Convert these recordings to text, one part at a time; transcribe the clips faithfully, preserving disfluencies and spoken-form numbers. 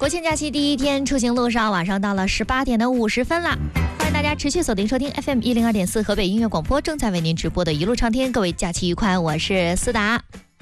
国庆假期第一天，出行路上，晚上到了十八点的五十分了。欢迎大家持续锁定收听 F M 一零二点四河北音乐广播，正在为您直播的一路畅听。各位假期愉快，我是思达。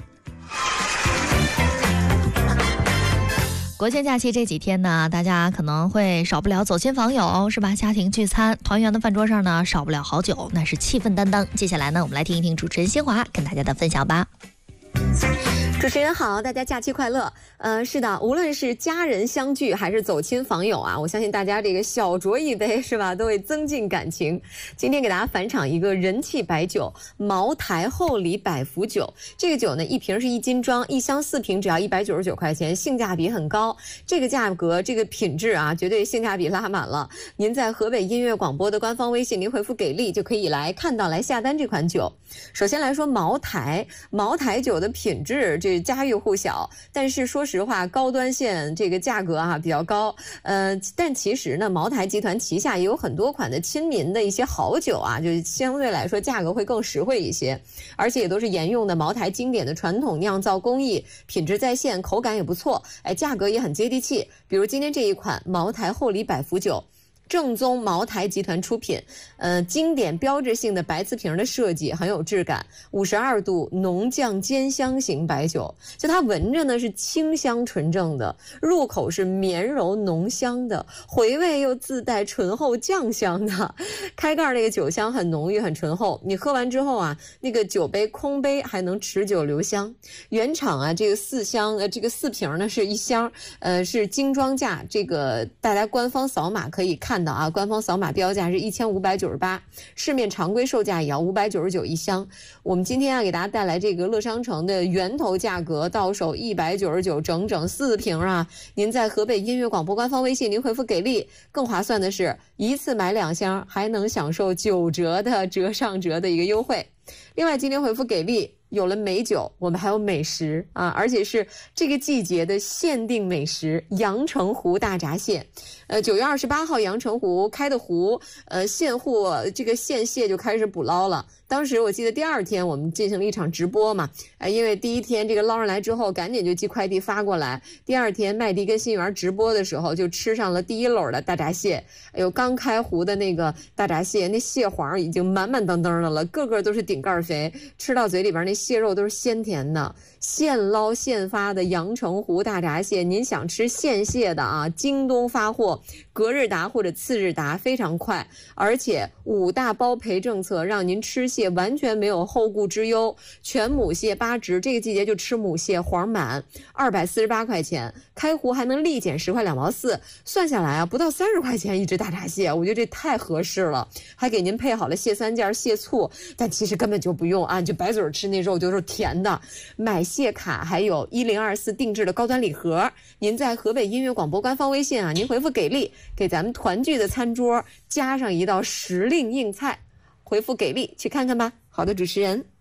国庆假期这几天呢，大家可能会少不了走亲访友，是吧？家庭聚餐，团圆的饭桌上呢，少不了好酒，那是气氛担当。接下来呢，我们来听一听主持人新华跟大家的分享吧。 主持人好，大家假期快乐。呃，是的，无论是家人相聚还是走亲访友啊，我相信大家这个小酌一杯是吧，都会增进感情。今天给大家返场一个人气白酒茅台厚礼百福酒，这个酒呢一瓶是一斤装，一箱四瓶只要一百九十九块钱，性价比很高。这个价格，这个品质啊，绝对性价比拉满了。您在河北音乐广播的官方微信，您回复给力就可以来看到来下单这款酒。首先来说茅台，茅台酒的品质这家喻户晓，但是说实话，高端线这个价格啊比较高。呃，但其实呢，茅台集团旗下也有很多款的亲民的一些好酒啊，就相对来说价格会更实惠一些，而且也都是沿用的茅台经典的传统酿造工艺，品质在线，口感也不错，哎，价格也很接地气。比如今天这一款茅台厚礼百福酒。正宗茅台集团出品，呃，经典标志性的白瓷瓶的设计很有质感，五十二度浓酱煎香型白酒，就它闻着呢是清香纯正的，入口是绵柔浓香的，回味又自带醇厚酱香的，开盖那个酒香很浓郁很醇厚，你喝完之后啊，那个酒杯空杯还能持久留香。原厂啊这个四箱呃这个四瓶呢是一箱，呃是精装价，这个大家官方扫码可以看。看到啊，官方扫码标价是一千五百九十八，市面常规售价也要五百九十九一箱。我们今天啊给大家带来这个乐商城的源头价格，到手一百九十九，整整四瓶啊！您在河北音乐广播官方微信，您回复给力，更划算的是一次买两箱，还能享受九折的折上折的一个优惠。另外，今天回复给力。有了美酒，我们还有美食啊，而且是这个季节的限定美食——阳澄湖大闸蟹。呃，九月二十八号，阳澄湖开的湖，呃，现货这个现蟹就开始捕捞了。当时我记得第二天我们进行了一场直播嘛，呃，因为第一天这个捞上来之后，赶紧就寄快递发过来。第二天麦迪跟新源直播的时候，就吃上了第一篓的大闸蟹。哎呦，刚开湖的那个大闸蟹，那蟹黄已经满满当当的了，个个都是顶盖肥，吃到嘴里边那蟹肉都是鲜甜的，现捞现发的阳澄湖大闸蟹。您想吃现蟹的啊，京东发货，隔日达或者次日达，非常快，而且五大包赔政策，让您吃蟹完全没有后顾之忧。全母蟹八只，这个季节就吃母蟹，黄满，二百四十八块钱，开湖还能立减十块两毛四，算下来啊，不到三十块钱一只大闸蟹，我觉得这太合适了，还给您配好了蟹三件、蟹醋，但其实根本就不用啊，就白嘴吃那肉就是甜的。买蟹卡还有一零二四定制的高端礼盒，您在河北音乐广播官方微信啊，您回复给力，给咱们团聚的餐桌加上一道时令硬菜，回复给力去看看吧。好的，主持人。